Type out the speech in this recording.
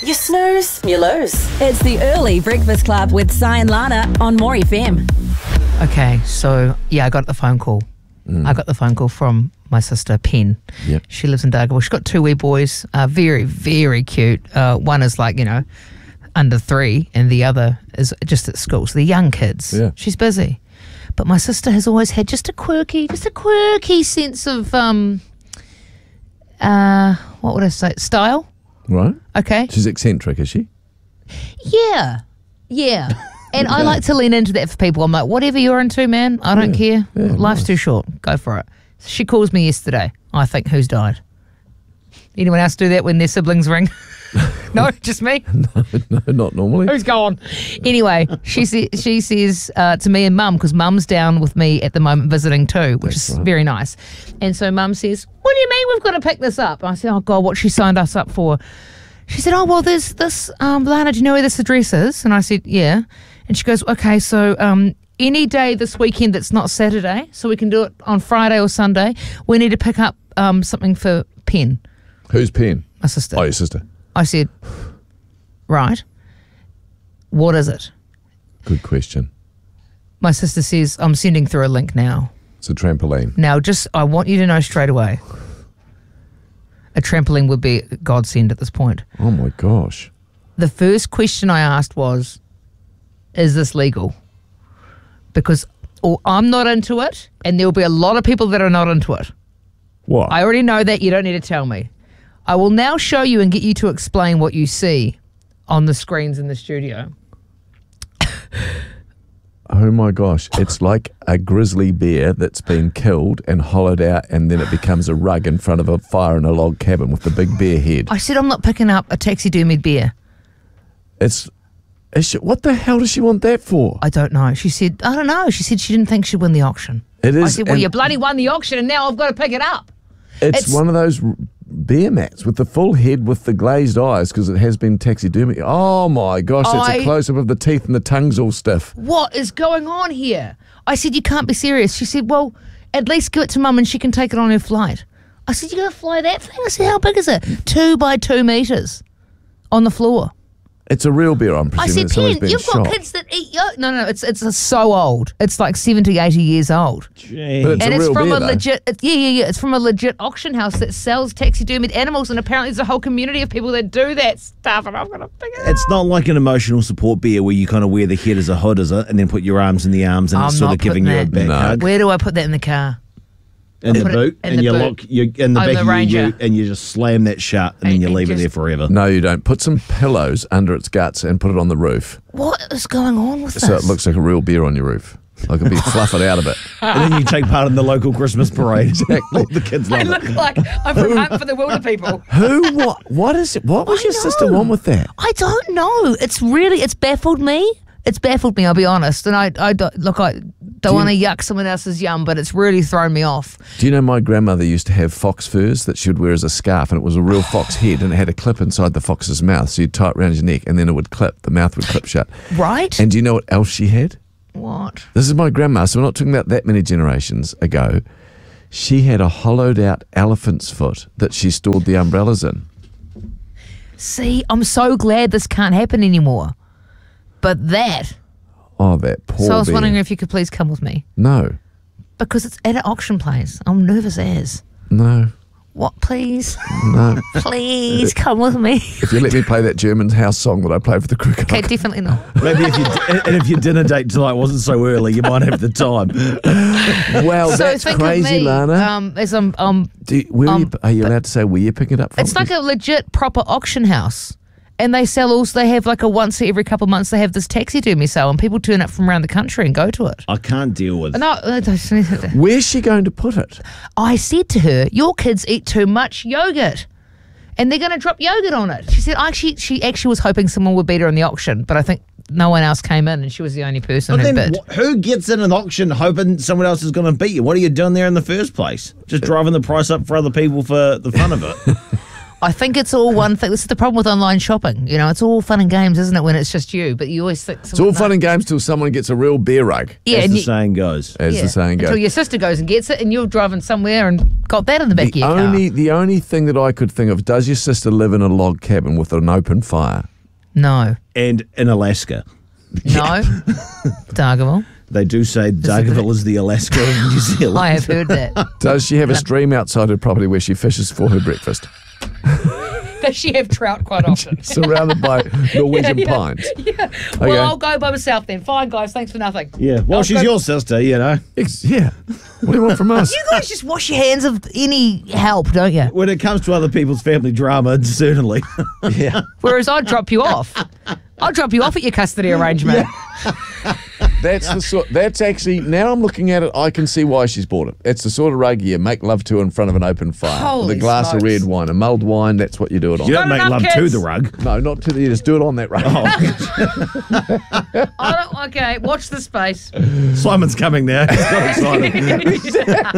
You snooze, you lose. It's the Early Breakfast Club with Si and Lana on More FM. Okay, so, I got the phone call. I got the phone call from my sister, Pen. Yep. She lives in Dargaville. She's got two wee boys, very, very cute. One is under 3 and the other is just at school. So they're young kids. Yeah. She's busy. But my sister has always had just a quirky sense of, what would I say, style. Right. Okay. She's eccentric, is she? Yeah. And I like to lean into that for people. I'm like, whatever you're into, man, I don't care. Life's too short. Go for it. She calls me yesterday. I think, who's died? Anyone else do that when their siblings ring? No, just me? No, not normally. Who's gone? Anyway, she says to me and Mum, because Mum's down with me at the moment visiting too, which is very nice. And so Mum says, what do you mean we've got to pick this up? I said, oh God, what she signed us up for? She said, oh, well, there's this, Lana, do you know where this address is? And I said, yeah. And she goes, okay, so any day this weekend that's not Saturday, so we can do it on Friday or Sunday, we need to pick up something for Pen. Who's Pen? My sister. Oh, your sister. I said, right, what is it? Good question. My sister says, I'm sending through a link now. It's a trampoline. Now, I want you to know straight away, a trampoline would be a godsend at this point. Oh, my gosh. The first question I asked was, is this legal? Because I'm not into it, and there will be a lot of people that are not into it. What? I already know that. You don't need to tell me. I will now show you and get you to explain what you see on the screens in the studio. Oh, my gosh. It's like a grizzly bear that's been killed and hollowed out, and then it becomes a rug in front of a fire in a log cabin with the big bear head. I said I'm not picking up a taxidermied bear. What the hell does she want that for? I don't know. She said, I don't know. She said she didn't think she'd win the auction. It is. I said, well, you bloody won the auction and now I've got to pick it up. It's one of those bear mats with the full head with the glazed eyes because it has been taxidermy. Oh, my gosh. It's a close-up of the teeth and the tongue's all stiff. What is going on here? I said, you can't be serious. She said, well, at least give it to Mum and she can take it on her flight. I said, you're going to fly that thing? I said, how big is it? 2 by 2 meters on the floor. It's a real bear, I'm I presuming. said, Pen, you've got kids that eat yolk. No, it's so old. It's like 70, 80 years old. Jeez. But it's and a it's real from bear, a though. legit, it's from a legit auction house that sells taxidermied animals, and apparently there's a whole community of people that do that stuff, and I'm going to figure it out. It's not like an emotional support bear where you kind of wear the head as a hood, is it? And then put your arms in the arms and I'm it's sort not of giving putting you a that- back hug. Where do I put that in the car? In the Put it boot, in and the you boot. lock you in the On back the of Ranger. and you just slam that shut, and then you And leave it just- there forever. No, you don't. Put some pillows under its guts and put it on the roof. What is going on with So this? it looks like a real bear on your roof. Like it'll be fluffing out of it. And then you take part in the local Christmas parade. Exactly. All the kids I love look it. like I'm from Hunt for the Wilder People. What is it? What was I your sister know. want with that? I don't know. It's baffled me. It's baffled me, I'll be honest. And I don't want to yuck someone else's yum, but it's really thrown me off. Do you know my grandmother used to have fox furs that she would wear as a scarf, and it was a real fox head, and it had a clip inside the fox's mouth, so you'd tie it around your neck, and then it would clip. The mouth would clip shut. Right? And do you know what else she had? What? This is my grandma, so we're not talking about that many generations ago. She had a hollowed out elephant's foot that she stored the umbrellas in. See, I'm so glad this can't happen anymore. But that... Oh, that poor So I was bear. wondering if you could please come with me. No. Because it's at an auction place. I'm nervous as. No. What, please? No. Please come with me. If you let me play that German house song that I played for the cricket. Okay, definitely not. Maybe if your dinner date tonight wasn't so early, you might have the time. Well, So that's think of crazy, me, Lana. as Are you allowed to say where you pick it up from? it's like a legit proper auction house. And they have like a once every couple of months, they have this taxidermy sale, and people turn up from around the country and go to it. I can't deal with No, Where's she going to put it? I said to her, your kids eat too much yogurt. And they're going to drop yogurt on it. She said she actually was hoping someone would beat her in the auction, but I think no one else came in and she was the only person But who then bid. who gets in an auction hoping someone else is going to beat you? What are you doing there in the first place? Just driving the price up for other people for the fun of it. I think it's all one thing. This is the problem with online shopping. You know, it's all fun and games, isn't it, when it's just you? But you always think... It's all fun and games till someone gets a real beer rug. Yeah, As the saying goes. As the saying goes. Until your sister goes and gets it and you're driving somewhere and got that in the back of your car. The only thing that I could think of, does your sister live in a log cabin with an open fire? No. And in Alaska. No. Dargaville. They do say Dargaville is the Alaska of New Zealand. I have heard that. Does she have a stream outside her property where she fishes for her breakfast? Does she have trout quite often? Surrounded by Norwegian pines. Yeah. Okay. Well, I'll go by myself then. Fine, guys. Thanks for nothing. Yeah. Well, she's your sister, you know. Yeah. What do you want from us? You guys just wash your hands of any help, don't you? When it comes to other people's family drama, certainly. Yeah. Whereas I'd drop you off. I'll drop you off at your custody arrangement. That's actually, now I'm looking at it, I can see why she's bought it. It's the sort of rug you make love to in front of an open fire. Holy with a glass smokes. of red wine, a mulled wine, that's what you do it on. You don't Not make enough, love to kids. the rug. No, not to the, you just do it on that rug. Okay, watch the space. Simon's coming now. He's got excited.